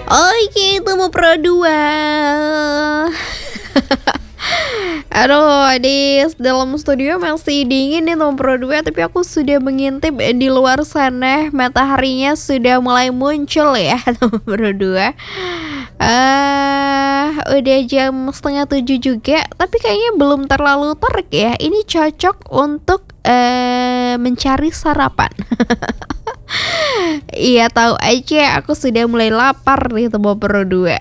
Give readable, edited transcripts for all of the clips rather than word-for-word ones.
Oke, itu mau Pro 2. Aduh, di dalam studio masih dingin nih Tom Pro 2, tapi aku sudah mengintip di luar sana mataharinya sudah mulai muncul ya Tom Pro 2. Udah jam setengah 7 juga, tapi kayaknya belum terlalu terik ya. Ini cocok untuk mencari sarapan. Iya, tahu aja aku sudah mulai lapar nih Tom Pro 2.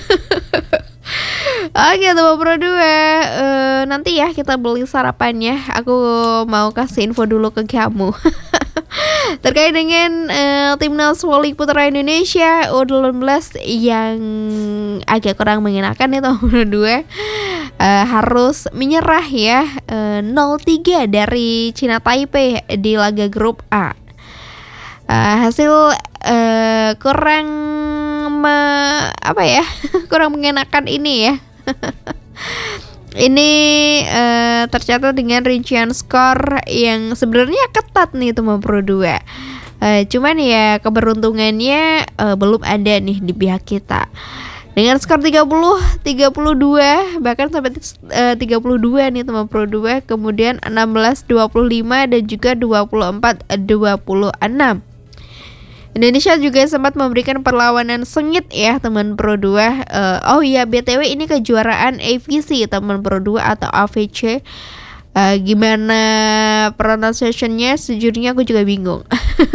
Oke, Tom Pro 2, nanti ya kita beli sarapannya. Aku mau kasih info dulu ke kamu. Terkait dengan timnas voli putra Indonesia U18 yang agak kurang mengenakan ya Tom Pro 2, harus menyerah ya, 0-3 dari Cina Taipei di laga grup A. Hasil kurang kurang mengenakan ini ya. Ini tercatat dengan rincian skor yang sebenarnya ketat nih Tom Pro 2. Cuman ya keberuntungannya belum ada nih di pihak kita. Dengan skor 30-32 bahkan sampai 32 nih Tom Pro 2, kemudian 16-25 dan juga 24-26. Indonesia juga sempat memberikan perlawanan sengit ya teman Pro 2. Oh iya, BTW ini kejuaraan AVC teman Pro 2 atau AVC. Gimana pronunciation-nya sejujurnya aku juga bingung.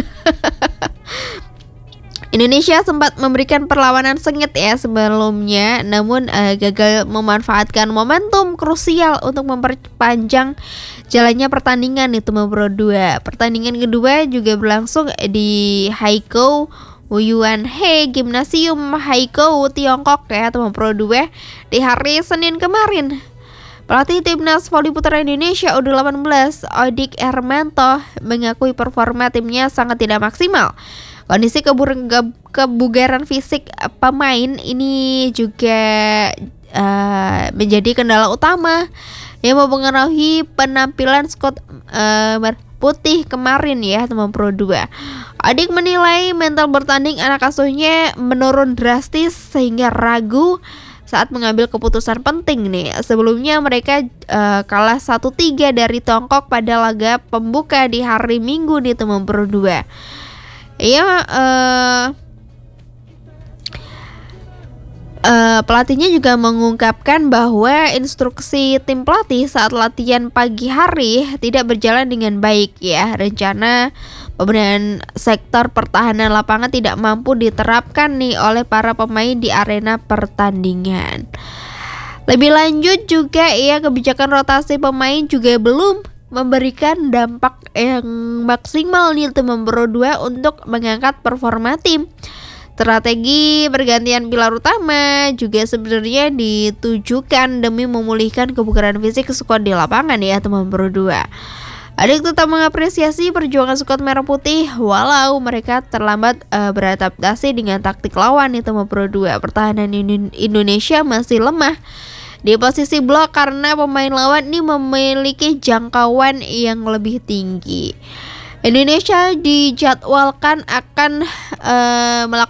Indonesia sempat memberikan perlawanan sengit ya sebelumnya, namun gagal memanfaatkan momentum krusial untuk memperpanjang jalannya pertandingan itu Pro 2. Pertandingan kedua juga berlangsung di Haikou Wuyuanhe Gymnasium Haikou Tiongkok ya teman Pro 2 di hari Senin kemarin. Pelatih timnas voli putra Indonesia U18 Odik Hermanto mengakui performa timnya sangat tidak maksimal. Kondisi kebugaran fisik pemain ini juga menjadi kendala utama yang mempengaruhi penampilan skuad putih kemarin ya teman Pro 2. Adik menilai mental bertanding anak asuhnya menurun drastis sehingga ragu saat mengambil keputusan penting nih. Sebelumnya mereka kalah 1-3 dari Tiongkok pada laga pembuka di hari Minggu nih teman Pro 2. Iya, pelatihnya juga mengungkapkan bahwa instruksi tim pelatih saat latihan pagi hari tidak berjalan dengan baik ya. Rencana pembenahan sektor pertahanan lapangan tidak mampu diterapkan nih oleh para pemain di arena pertandingan. Lebih lanjut juga ya, kebijakan rotasi pemain juga belum memberikan dampak yang maksimal nih teman Pro 2 untuk mengangkat performa tim. Strategi pergantian pilar utama juga sebenarnya ditujukan demi memulihkan kebugaran fisik skuad di lapangan ya teman Pro 2. Adik tetap mengapresiasi perjuangan skuad merah putih walau mereka terlambat beradaptasi dengan taktik lawan nih teman Pro 2. Pertahanan Indonesia masih lemah di posisi blok karena pemain lawan ini memiliki jangkauan yang lebih tinggi. Indonesia dijadwalkan akan melakukan